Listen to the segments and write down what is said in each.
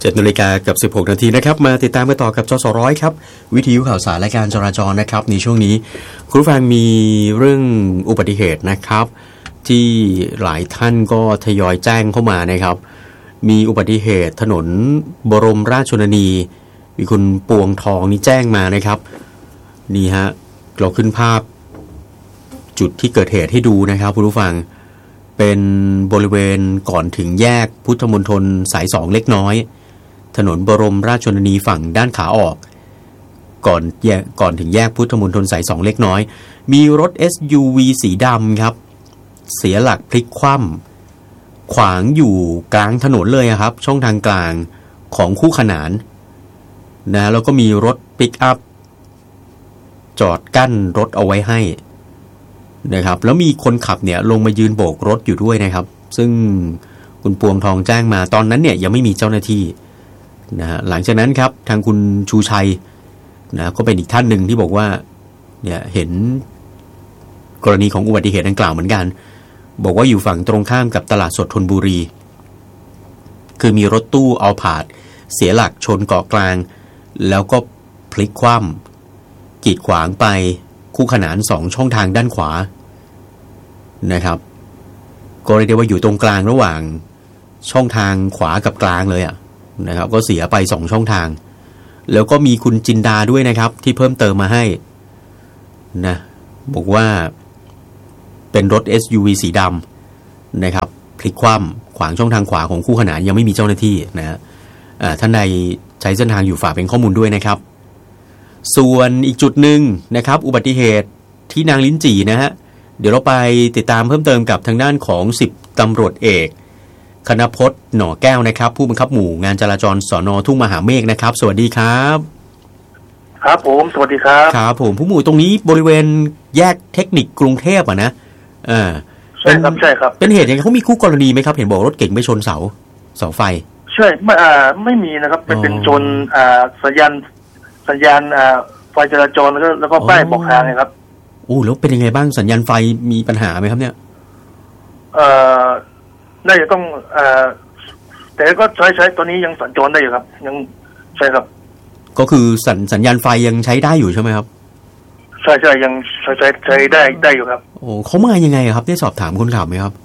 7:00 นกับ16 นาทีนะครับมาติดตามกันต่อกับจสร้อยครับวิทยุข่าวสารและการจราจรนะครับในช่วงนี้คุณผู้ฟังมีเรื่องอุบัติเหตุนะครับที่หลายท่านก็ทยอยแจ้งเข้ามานะครับมีอุบัติเหตุถนนบรมราชชนนีมีคุณปวงทองนี่แจ้งมานะครับนี่ฮะเราขึ้นภาพจุดที่เกิดเหตุให้ดูนะครับคุณผู้ฟังเป็นบริเวณก่อนถึงแยกพุทธมณฑลสาย2เล็กน้อยถนนบรมราชชนนีฝั่งด้านขาออกก่อนถึงแยกพุทธมณฑลสาย2เล็กน้อยมีรถ SUV สีดำครับเสียหลักพลิกคว่ำขวางอยู่กลางถนนเลยครับช่องทางกลางของคู่ขนานนะแล้วก็มีรถปิกอัพจอดกั้นรถเอาไว้ให้นะครับแล้วมีคนขับเนี่ยลงมายืนโบกรถอยู่ด้วยนะครับซึ่งคุณปวงทองแจ้งมาตอนนั้นเนี่ยยังไม่มีเจ้าหน้าที่นะฮะหลังจากนั้นครับทางคุณชูชัยนะก็เป็นอีกท่านหนึ่งที่บอกว่าเนี่ยเห็นกรณีของอุบัติเหตุดังกล่าวเหมือนกันบอกว่าอยู่ฝั่งตรงข้ามกับตลาดสดธนบุรีคือมีรถตู้เอาผาดเสียหลักชนเกาะกลางแล้วก็พลิกคว่ำกีดขวางไปคู่ขนาน2ช่องทางด้านขวานะครับก็เรียกได้ว่าอยู่ตรงกลางระหว่างช่องทางขวากับกลางเลยนะครับก็เสียไป2ช่องทางแล้วก็มีคุณจินดาด้วยนะครับที่เพิ่มเติมมาให้นะบอกว่าเป็นรถ SUV สีดำนะครับพลิกคว่ำขวางช่องทางขวาของคู่ขนานยังไม่มีเจ้าหน้าที่นะฮะท่านใดใช้เส้นทางอยู่ฝากเป็นข้อมูลด้วยนะครับส่วนอีกจุดหนึ่งนะครับอุบัติเหตุที่นางลิ้นจี่นะฮะเดี๋ยวเราไปติดตามเพิ่มเติมกับทางด้านของ10ตำรวจเอกคณพจน์หน่อแก้วนะครับผู้บังคับหมู่งานจราจรสน.ทุ่งมหาเมฆนะครับสวัสดีครับครับผมสวัสดีครับครับผมผู้หมู่ตรงนี้บริเวณแยกเทคนิคกรุงเทพนะใช่ครับใช่ครับเป็นเหตุยังไงเขามีคู่กรณีไหมครับเห็นบอกรถเก๋งไปชนเสาไฟใช่ไม่มีนะครับเป็นชนสัญญาณไฟจราจรแล้วก็ป้ายบอกทางนะครับแล้วเป็นยังไงบ้างสัญญาณไฟมีปัญหาไหมครับเนี่ยน่าจะต้องแต่ก็ใช้ตัวนี้ยังสัญจรได้อยู่ครับยังใช่ครับก็คือสัญญาณไฟยังใช้ได้อยู่ใช่ไหมครับใช่ยังใช้ได้อยู่ครับเขามายังไงครับได้สอบถามคนขับไหมครับ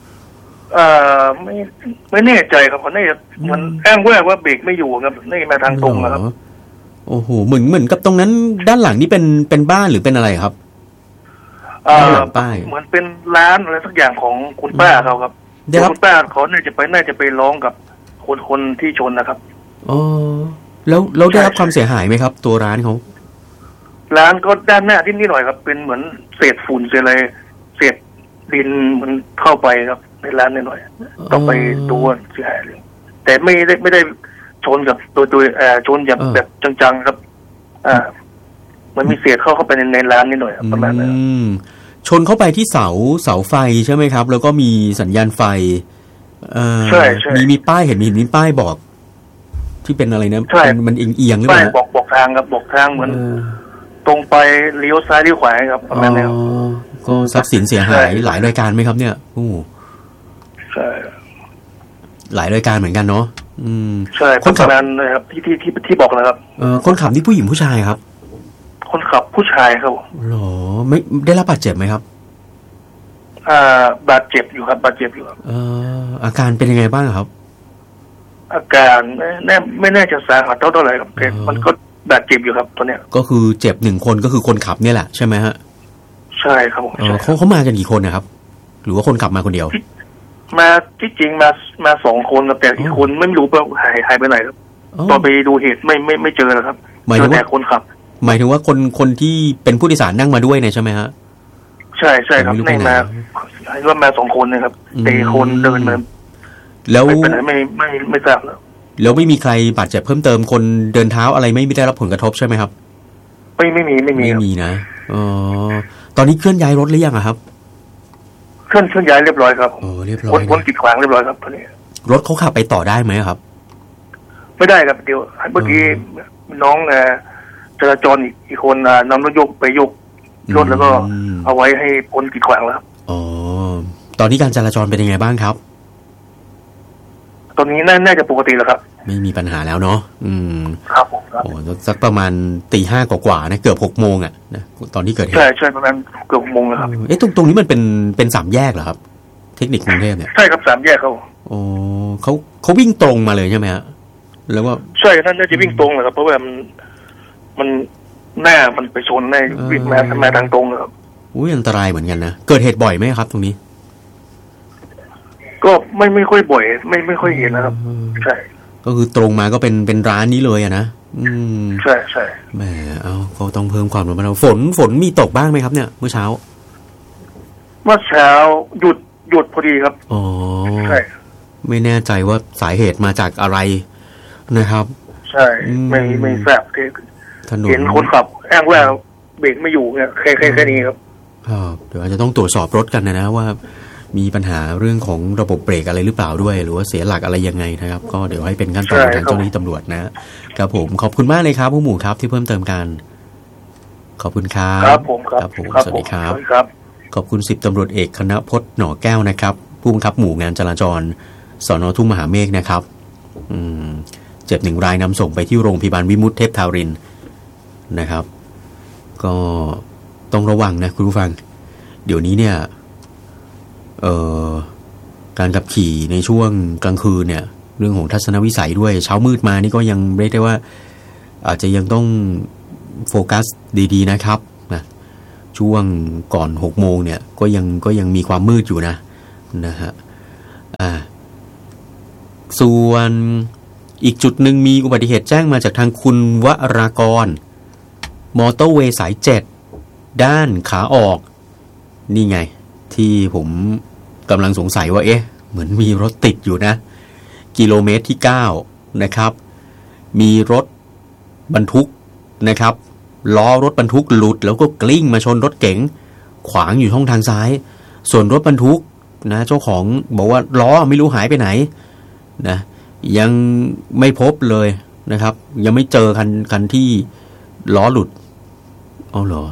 ไม่แน่ใจครับเขาเนี่ยมันอ้างว่าเบรกไม่อยู่ครับนี่มาทางตรงนะครับโอ้โหเหมือนกับตรงนั้นด้านหลังนี่เป็นบ้านหรือเป็นอะไรครับป้ายเหมือนเป็นร้านอะไรสักอย่างของคุณป้าเขาครับคุณป้าเขาน่าจะไปร้องกับคนที่ชนนะครับแล้วได้รับความเสียหายไหมครับตัวร้านเขาร้านก็ด้านหน้านิดหน่อยครับเป็นเหมือนเศษฝุ่นเศษอะไรเศษดินมันเข้าไปครับในร้านนิดหน่อยต้องไปดูเสียหายเลยแต่ไม่ได้ชนกับตัวชนแบบจังๆครับมันมีเศษเข้าไปในร้านนิดหน่อยประมาณนั้นชนเข้าไปที่เสาไฟใช่ไหมครับแล้วก็มีสัญญาณไฟใช่มีป้ายเห็นมีป้ายบอกที่เป็นอะไรนะมันเอียงหรือเปล่าบอกทางครับบอกทางเหมือนตรงไปเลี้ยวซ้ายเลี้ยวขวาครับประมาณนั้นก็ทรัพย์สินเสียหายหลายรายการไหมครับเนี่ยใช่หลายรายการเหมือนกันเนาะใช่คนขับนั้นนะครับที่บอกนะครับคนขับนี่ผู้หญิงผู้ชายครับคนขับผู้ชายครับหรอไม่ได้รับบาดเจ็บไหมครับบาดเจ็บอยู่ครับบาดเจ็บอยู่ครับอาการเป็นยังไงบ้างครับอาการไม่แน่จะสาหัสเท่าไหร่ครับแต่มันก็บาดเจ็บอยู่ครับตอนเนี้ยก็คือเจ็บ1คนก็คือคนขับเนี่ยแหละใช่ไหมฮะใช่ครับผมเขามากันกี่คนนะครับหรือว่าคนขับมาคนเดียวมาที่จริงมา2คนแต่อีกคนไม่รู้ว่าหายไปไหนครับตอนไปดูเหตุไม่เจอแล้วครับเจอแต่คนขับหมายถึงว่าคนที่เป็นผู้โดยสารนั่งมาด้วยเนี่ยใช่ไหมฮะใช่ครับในมาว่ามา2คนนะครับแต่คนเดินมาแล้วไปไหนไม่ทราบแล้วไม่มีใครบาดเจ็บเพิ่มเติมคนเดินเท้าอะไรไม่ได้รับผลกระทบใช่ไหมครับไม่มีนะตอนนี้เคลื่อนย้ายรถหรือยังครับเคลื่อนย้ายเรียบร้อยครับเรียบร้อยพ้นกีดขวางเรียบร้อยครับตอนนี้รถเขาขับไปต่อได้ไหมครับไม่ได้ครับเดี๋ยวเมื่อกี้น้องจราจรอีกคนนำรถยกไปยกรถแล้วก็เอาไว้ให้พ้นกีดขวางแล้วครับตอนนี้การจราจรเป็นยังไงบ้างครับตอนนี้น่าจะปกติแล้วครับไม่มีปัญหาแล้วเนาะครับผมครับโอ้สักประมาณตี 5กว่าๆนะเกือบ6 โมงอ่ะนะตอนที่เกิดเหตุใช่ประมาณเกือบ6 โมงแล้วครับตรงนี้มันเป็น3 แยกเหรอครับเทคนิคกรุงเทพเนี่ยใช่ครับ3 แยกเขาโอ้เขาวิ่งตรงมาเลยใช่ไหมฮะแล้วว่าใช่ท่านน่าจะวิ่งตรงเลยครับเพราะว่ามันหน้ามันไปชนในวิ่งมาทางตรงครับอุ้ยอันตรายเหมือนกันนะเกิดเหตุบ่อยไหมครับตรงนี้ก็ไม่ค่อยบ่อยไม่ค่อยเห็นนะครับใช่ก็คือตรงมาก็เป็นร้านนี้เลยอะนะใช่แหมก็ต้องเพิ่มความระมัดระวังฝนมีตกบ้างไหมครับเนี่ยเมื่อเช้าหยุดพอดีครับอ๋อใช่ไม่แน่ใจว่าสาเหตุมาจากอะไรนะครับใช่ไม่ทราบเห็นคนขับอ้างว่าเบรกไม่อยู่เนี่ยแค่นี้ครับเดี๋ยวอาจจะต้องตรวจสอบรถกันนะว่ามีปัญหาเรื่องของระบบเบรกอะไรหรือเปล่าด้วยหรือว่าเสียหลักอะไรยังไงนะครับก็เดี๋ยวให้เป็นขั้นตอนของทางเจ้าหน้าที่ตำรวจนะครับผมขอบคุณมากเลยครับผู้หมู่ครับที่เพิ่มเติมกันขอบคุณครับครับผมครับสวัสดีครับขอบคุณ10 ตำรวจเอกคณพจน์หน่อแก้วนะครับผู้บังคับหมู่งานจราจรสน.ทุ่งมหาเมฆนะครับเจ็บ1 รายนำส่งไปที่โรงพยาบาลวิมุตติเทพทารินนะครับก็ต้องระวังนะคุณผู้ฟังเดี๋ยวนี้เนี่ยการขับขี่ในช่วงกลางคืนเนี่ยเรื่องของทัศนวิสัยด้วยเช้ามืดมานี่ก็ยังเรียกได้ว่าอาจจะยังต้องโฟกัสดีๆนะครับนะช่วงก่อน6 โมงเนี่ยก็ยังมีความมืดอยู่นะฮะส่วนอีกจุดหนึ่งมีอุบัติเหตุแจ้งมาจากทางคุณวรากรมอเตอร์เวย์สาย7ด้านขาออกนี่ไงที่ผมกำลังสงสัยว่าเหมือนมีรถติดอยู่นะกิโลเมตรที่9นะครับมีรถบรรทุกนะครับล้อรถบรรทุกหลุดแล้วก็กลิ้งมาชนรถเก๋งขวางอยู่ช่องทางซ้ายส่วนรถบรรทุกนะเจ้าของบอกว่าล้อไม่รู้หายไปไหนนะยังไม่พบเลยนะครับยังไม่เจอคันที่ล้อหลุดเหรอ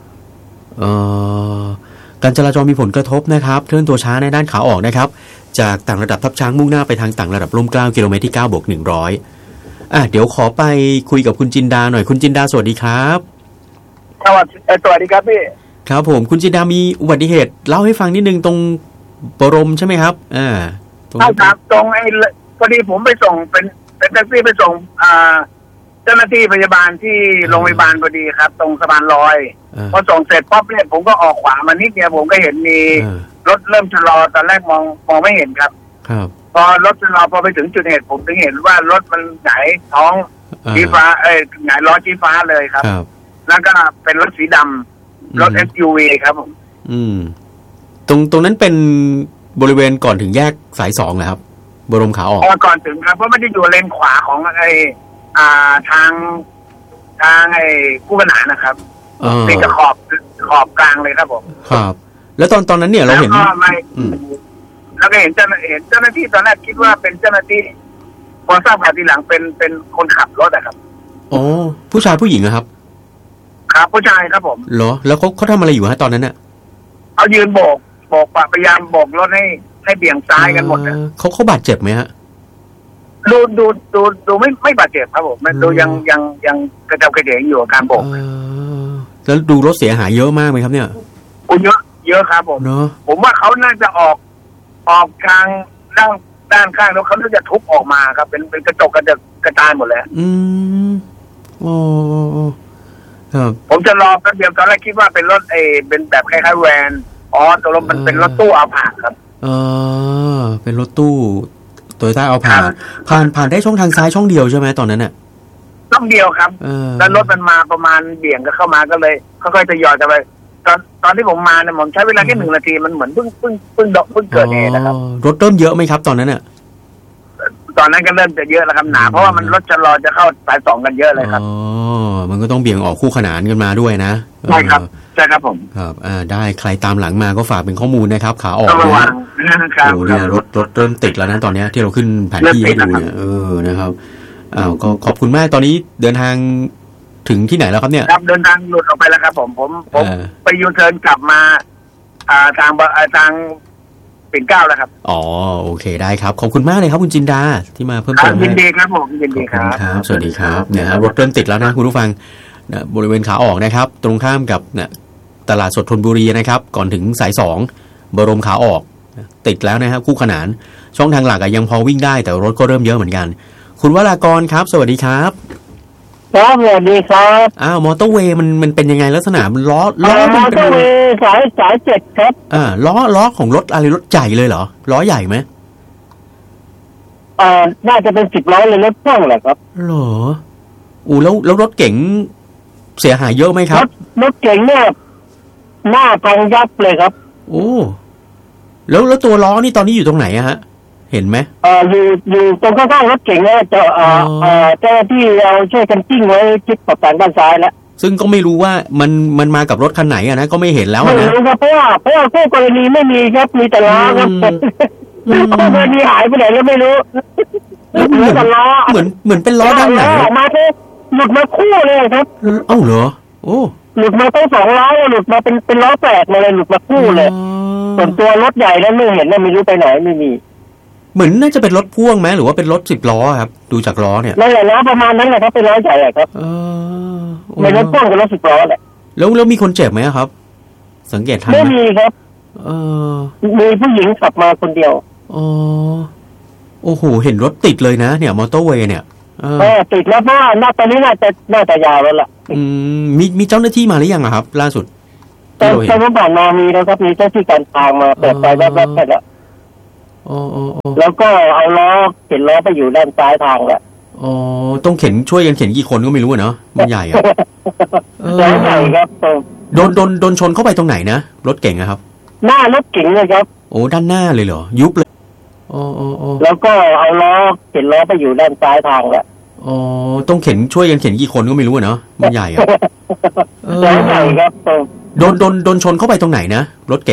การจราจรมีผลกระทบนะครับเคลื่อนตัวช้าในด้านขาออกนะครับจากต่างระดับทับช้างมุ่งหน้าไปทางต่างระดับร่มเกล้ากิโลเมตรที่9+100เดี๋ยวขอไปคุยกับคุณจินดาหน่อยคุณจินดาสวัสดีครับสวัสดีครับพี่ครับผมคุณจินดามีอุบัติเหตุเล่าให้ฟังนิดนึงตรงบรมใช่ไหมครับใช่ครับตรงพอดีผมไปส่งเป็นแท็กซี่ไปส่งเจ้าหน้าที่พยาบาลที่โรงพยาบาลพอดีครับตรงสะพานลอยพอส่งเสร็จปั๊บเนี่ยผมก็ออกขวามานิดเดียวผมก็เห็นมีรถเริ่มชะลอตอนแรกมองไม่เห็นครับพอรถชะลอพอไปถึงจุดเหตุผมถึงเห็นว่ารถมันหงายท้องชี้ฟ้าหงายล้อชี้ฟ้าเลยครับแล้วก็เป็นรถสีดำรถ SUV ครับผมตรงนั้นเป็นบริเวณก่อนถึงแยกสาย2เหรอครับบรมขาออกก่อนถึงครับเพราะมันจะอยู่เลนขวาของทางคู่ขนานนะครับเป็นจะขอบกลางเลยครับผมครับแล้วตอนนั้นเนี่ยเราเห็นแล้วก็เห็นเจ้าหน้าที่ตอนแรกคิดว่าเป็นเจ้าหน้าที่พอทราบข่าวทีหลังเป็นคนขับรถนะครับผู้ชายผู้หญิงครับครับผู้ชายครับผมเหรอแล้วเขาทำอะไรอยู่ฮะตอนนั้นเนี่ยเอายืนโบกพยายามโบกรถให้เบี่ยงซ้ายกันหมดเลยเขาบาดเจ็บไหมฮะดูไม่บาดเจ็บครับผมดูยังกระเจ้ากระเดงอยู่กับการโบกแล้วดูรถเสียหายเยอะมากไหมครับเนี่ยเยอะครับผมผมว่าเขาน่าจะออกทางด้านข้างแล้วเขาน่าจะทุบออกมาครับเป็นกระจกกระจายหมดเลยครับผมจะรอแป๊บเดียวตอนแรกคิดว่าเป็นรถเป็นแบบคล้ายๆแวนตกลงมันเป็นรถตู้เอาผ่านครับเป็นรถตู้โตโยต้าเอาผ่านได้ช่องทางซ้ายช่องเดียวใช่ไหมตอนนั้นเนี่ยช่องเดียวครับแล้วรถมันมาประมาณเบี่ยงก็เข้ามาก็เลยค่อยๆทยอยจะไปตอนที่ผมมาเนี่ยผมใช้เวลาแค่1 นาทีมันเหมือนเพิ่งเกิดเหตุนะครับรถเริ่มเยอะไหมครับตอนนั้นเนี่ยตอนนั้นก็เริ่มจะเยอะแล้วครับหนาเพราะว่ามันรถจะรอจะเข้าสาย2กันเยอะเลยครับมันก็ต้องเบี่ยงออกคู่ขนานกันมาด้วยนะใช่ครับใช่ครับผมครับได้ใครตามหลังมาก็ฝากเป็นข้อมูลนะครับขาออกโอ้เนี่ยรถเริ่มติดแล้วนะตอนนี้ที่เราขึ้นแผนที่ให้ดูเนี่ยนะครับก็ขอบคุณมากตอนนี้เดินทางถึงที่ไหนแล้วครับเนี่ยครับเดินทางหลุดออกไปแล้วครับผมไปยูเทิร์นกลับมาทางปิ่นเกล้าแล้วครับอ๋อโอเคได้ครับขอบคุณมากเลยครับคุณจินดาที่มาเพิ่มครัเติบมยินดีครับผมยินดีครับครับสวัสดีครับเนี่ยรถเริ่มติดแล้วนะคุณผู้ฟังนะบริเวณขาออกนะครับตรงข้ามกับเนี่ยตลาดสดธนบุรีนะครับก่อนถึงสาย2บรมขาออกติดแล้วนะครับคู่ขนานช่องทางหลักยังพอวิ่งได้แต่รถก็เริ่มเยอะเหมือนกันคุณวรากรครับสวัสดีครับครับสวัสดีครับมอเตอร์เวย์มันเป็นยังไงลักษณะมันล้อมอเตอร์เวย์สาย7ครับล้อของรถอะไรรถใหญ่เลยเหรอล้อใหญ่ไหมน่าจะเป็น10 ล้อเลยรถพ่วงแหละครับเหรอแล้วรถเก๋งเสียหายเยอะไหมครับรถเก๋งเนี่ยหน้าพังยับเลยครับโอ้แล้วตัวล้อนี่ตอนนี้อยู่ตรงไหนอะฮะเห็นไหมอยู่ตรงข้างๆรถเก๋งเนี่ยเจ้าที่เราช่วยกันจิ้งไว้ชิดขอบทางด้านซ้ายแล้วซึ่งก็ไม่รู้ว่ามันมากับรถคันไหนอะนะก็ไม่เห็นแล้วนะไม่รู้ครับเพราะว่าคู่กรณีไม่มีครับมีแต่ล้อครับคู่กรณีหายไปไหนแล้วไม่รู้เหมือนเป็นล้อด้านไหนออกมาหลุดมาคู่เลยครับเหรอโอ้หลุดมาตั้ง2 ล้อหลุดมาเป็นล้อแปลกเลยหลุดมาคู่เลยส่วนตัวรถใหญ่นั้นไม่เห็นนะไม่รู้ไปไหนไม่มีเหมือนน่าจะเป็นรถพ่วงไหมหรือว่าเป็นรถ10 ล้อครับดูจากล้อเนี่ยนั่นแหละล้อประมาณนั้นแหละครับเป็นล้อใหญ่ครับไม่รถพ่วงกับรถ10 ล้อแหละแล้วมีคนเจ็บไหมครับสังเกตทันไม่มีครับมีผู้หญิงขับมาคนเดียวโอ้โหเห็นรถติดเลยนะเนี่ยมอเตอร์เวย์เนี่ยติดแล้วเพราะว่าตอนนี้น่าจะยาวแล้วล่ะมีเจ้าหน้าที่มาหรือยังครับล่าสุดตอนเมื่อผ่านมามีแล้วครับมีเจ้าที่การทางมาเปิดไฟแวบๆแค่นั้นแล้วก็เอาล้อเข็นล้อไปอยู่ด้านซ้ายทางแล้วต้องช่วยกันเข็นกี่คนก็ไม่รู้เนาะมันใหญ่อะใหญ่ครับโดนชนเข้าไปตรงไหนนะรถเก๋งครับหน้ารถเก๋งเลยครับโอ้ด้านหน้าเลยเหรอยุบเลยแล้วก็เอาล้อเข็นล้อไปอยู่ด้านซ้ายทางแล้วต้องช่วยกันเข็นกี่คนก็ไม่รู้เนาะมันใหญ่อะใหญ่ครับโดนชนเข้าไปตรงไหนนะรถเก๋ง